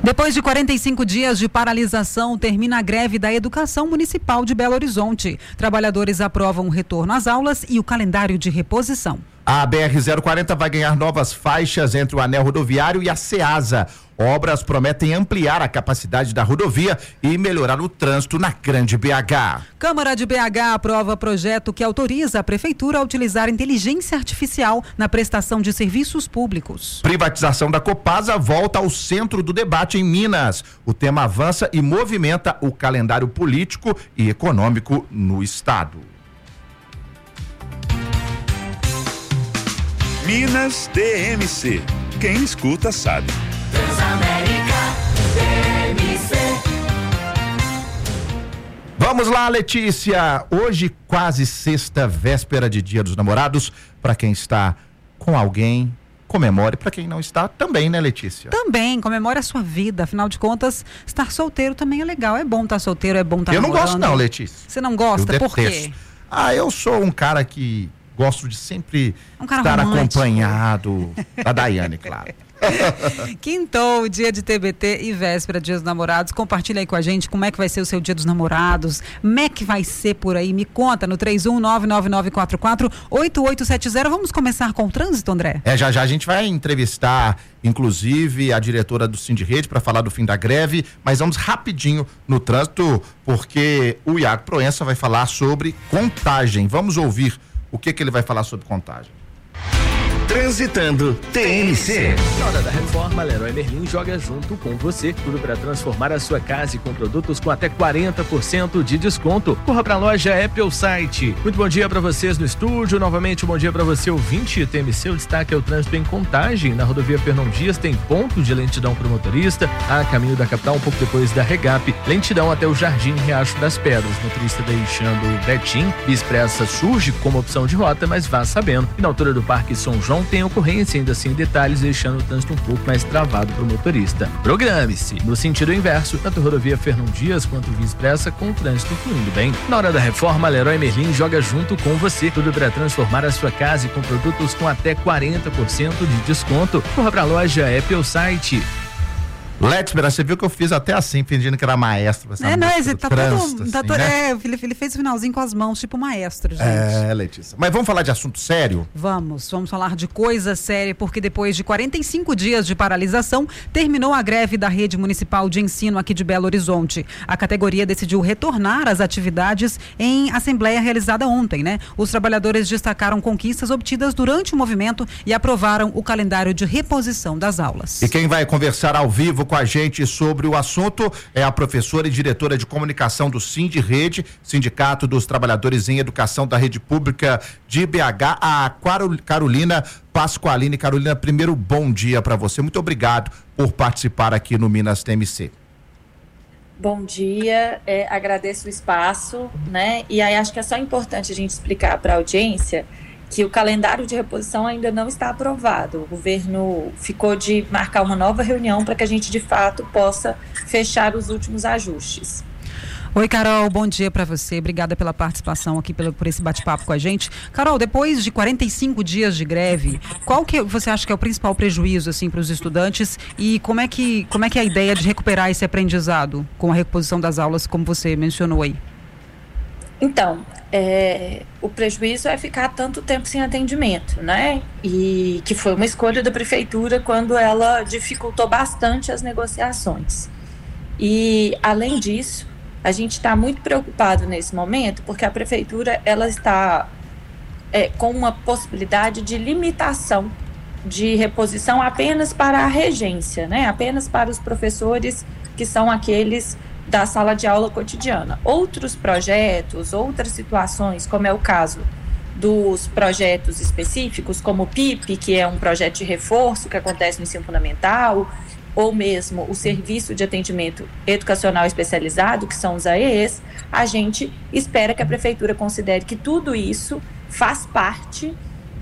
Depois de 45 dias de paralisação, termina a greve da Educação Municipal de Belo Horizonte. Trabalhadores aprovam o retorno às aulas e o calendário de reposição. A BR-040 vai ganhar novas faixas entre o anel rodoviário e a Ceasa. Obras prometem ampliar a capacidade da rodovia e melhorar o trânsito na Grande BH. Câmara de BH aprova projeto que autoriza a Prefeitura a utilizar inteligência artificial na prestação de serviços públicos. Privatização da Copasa volta ao centro do debate em Minas. O tema avança e movimenta o calendário político e econômico no estado. Minas DMC. Quem escuta sabe. Transamérica DMC. Vamos lá, Letícia. Hoje, quase sexta, véspera de Dia dos Namorados. Para quem está com alguém, comemore. Para quem não está, também, né, Letícia? Também, comemore a sua vida. Afinal de contas, estar solteiro também é legal. É bom estar solteiro, é bom estar namorando. Eu não gosto não, Letícia. Você não gosta? Por quê? Eu sou um cara que gosto de sempre estar romântico, acompanhado da Daiane, claro. Quintou, dia de TBT e véspera, dia dos namorados. Compartilha aí com a gente como é que vai ser o seu dia dos namorados, como é que vai ser por aí, me conta no 31-99944-8870. Vamos começar com o trânsito, André? Já a gente vai entrevistar, inclusive, a diretora do Sindirrede para falar do fim da greve, mas vamos rapidinho no trânsito, porque o Iago Proença vai falar sobre contagem. Vamos ouvir o que ele vai falar sobre contagem. Transitando TNC. Na hora da reforma, Leroy Merlin joga junto com você. Tudo para transformar a sua casa e com produtos com até 40% de desconto. Corra para a loja Apple Site. Muito bom dia para vocês no estúdio. Novamente, um bom dia para você, ouvinte. TMC, o destaque é o trânsito em Contagem. Na rodovia Fernão Dias tem ponto de lentidão para o motorista. A caminho da capital, um pouco depois da Regap. Lentidão até o Jardim Riacho das Pedras. Motorista deixando o Betim. Expressa surge como opção de rota, mas vá sabendo. E na altura do Parque São João tem ocorrência, ainda assim detalhes, deixando o trânsito um pouco mais travado para o motorista. Programe-se no sentido inverso, tanto rodovia Fernão Dias quanto Via Expressa, com o trânsito fluindo bem. Na hora da reforma, Leroy Merlin joga junto com você. Tudo para transformar a sua casa e com produtos com até 40% de desconto. Corra para a loja Apple Site. Létibera, você viu que eu fiz até assim, fingindo que era maestro. Ele fez o finalzinho com as mãos, tipo maestro, gente. Letícia. Mas vamos falar de assunto sério? Vamos falar de coisa séria, porque depois de 45 dias de paralisação, terminou a greve da Rede Municipal de Ensino aqui de Belo Horizonte. A categoria decidiu retornar às atividades em assembleia realizada ontem, né? Os trabalhadores destacaram conquistas obtidas durante o movimento e aprovaram o calendário de reposição das aulas. E quem vai conversar ao vivo com a gente sobre o assunto é a professora e diretora de comunicação do Sindirrede, Sindicato dos Trabalhadores em Educação da Rede Pública de BH, a Carolina Pasqualini. Carolina, primeiro, bom dia para você. Muito obrigado por participar aqui no Minas TMC. Bom dia, agradeço o espaço, né? E aí acho que é só importante a gente explicar para a audiência que o calendário de reposição ainda não está aprovado. O governo ficou de marcar uma nova reunião para que a gente, de fato, possa fechar os últimos ajustes. Oi, Carol, bom dia para você. Obrigada pela participação aqui, por esse bate-papo com a gente. Carol, depois de 45 dias de greve, qual que você acha que é o principal prejuízo assim, para os estudantes e como é que é a ideia de recuperar esse aprendizado com a reposição das aulas, como você mencionou aí? Então, o prejuízo é ficar tanto tempo sem atendimento, né? E que foi uma escolha da prefeitura quando ela dificultou bastante as negociações. E, além disso, a gente está muito preocupado nesse momento porque a prefeitura ela está com uma possibilidade de limitação de reposição apenas para a regência, né? Apenas para os professores que são aqueles da sala de aula cotidiana. Outros projetos, outras situações, como é o caso dos projetos específicos, como o PIP, que é um projeto de reforço que acontece no ensino fundamental, ou mesmo o Serviço de Atendimento Educacional Especializado, que são os AEEs, a gente espera que a prefeitura considere que tudo isso faz parte